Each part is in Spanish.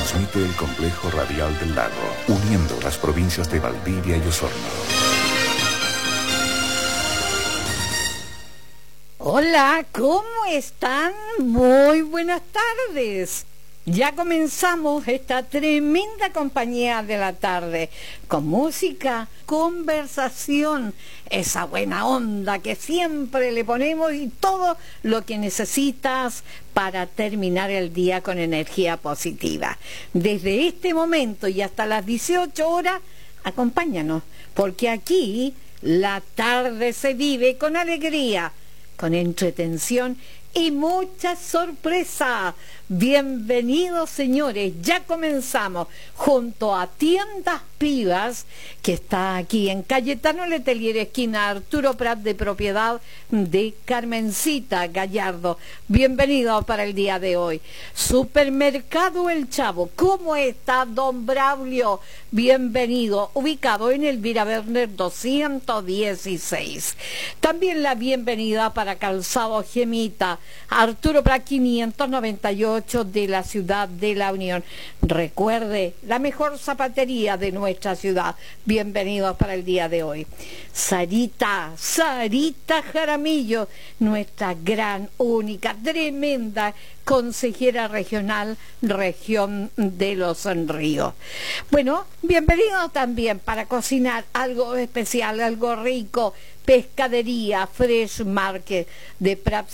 transmite el Complejo Radial del Lago, uniendo las provincias de Valdivia y Osorno. Hola, ¿cómo están? Muy buenas tardes. Ya comenzamos esta tremenda compañía de la tarde, con música, conversación, esa buena onda que siempre le ponemos y todo lo que necesitas para terminar el día con energía positiva. Desde este momento y hasta las 18 horas, acompáñanos, porque aquí la tarde se vive con alegría, con entretención y mucha sorpresa. Bienvenidos, señores, ya comenzamos junto a Tiendas Pivas, que está aquí en Cayetano Letelier, esquina Arturo Prat, de propiedad de Carmencita Gallardo. Bienvenidos para el día de hoy. Supermercado El Chavo, ¿cómo está, don Braulio? Bienvenido, ubicado en Elvira Werner 216. También la bienvenida para Calzado Gemita, Arturo Prat 598 de la ciudad de La Unión. Recuerde, la mejor zapatería de nuestra ciudad. Bienvenidos para el día de hoy. Sarita Jaramillo, nuestra gran, única, tremenda consejera regional, región de Los Ríos. Bueno, bienvenidos también para cocinar algo especial, algo rico. Pescadería Fresh Market de Prat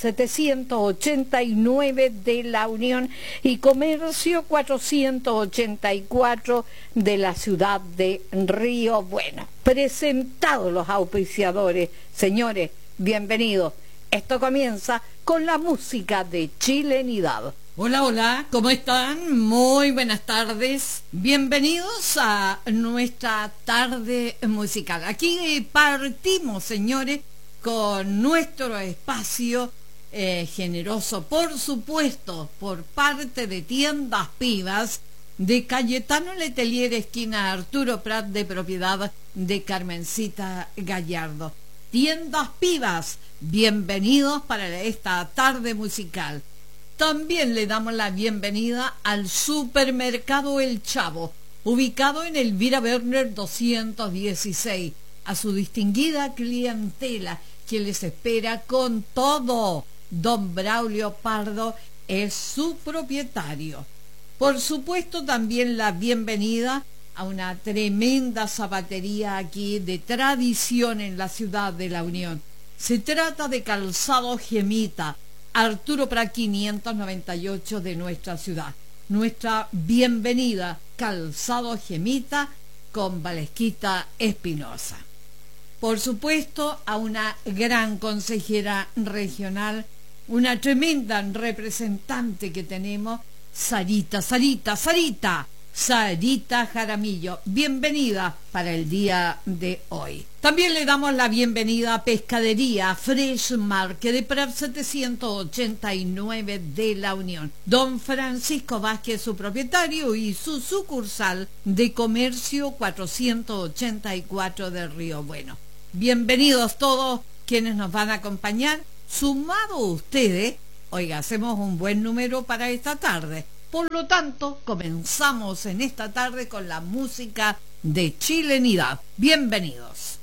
789 de La Unión y Comercio 484 de la ciudad de Río Bueno. Presentados los auspiciadores, señores, bienvenidos. Esto comienza con la música de Chilenidad. Hola, hola, ¿cómo están? Muy buenas tardes. Bienvenidos a nuestra tarde musical. Aquí partimos, señores, con nuestro espacio generoso, por supuesto, por parte de Tiendas Pivas, de Cayetano Letelier, esquina Arturo Prat, de propiedad de Carmencita Gallardo. Tiendas Pivas, bienvenidos para esta tarde musical. También le damos la bienvenida al Supermercado El Chavo, ubicado en Elvira Werner 216, a su distinguida clientela que les espera con todo. Don Braulio Pardo es su propietario. Por supuesto, también la bienvenida a una tremenda zapatería aquí de tradición en la ciudad de La Unión. Se trata de Calzado Gemita, Arturo Prat 598 de nuestra ciudad. Nuestra bienvenida, Calzado Gemita, con Valesquita Espinosa. Por supuesto, a una gran consejera regional, una tremenda representante que tenemos, Sarita Jaramillo. Bienvenida para el día de hoy. También le damos la bienvenida a Pescadería Fresh Market de Prat 789 de La Unión. Don Francisco Vázquez, su propietario, y su sucursal de Comercio 484 de Río Bueno. Bienvenidos todos quienes nos van a acompañar. Sumado ustedes, oiga, hacemos un buen número para esta tarde. Por lo tanto, comenzamos en esta tarde con la música de Chilenidad. Bienvenidos.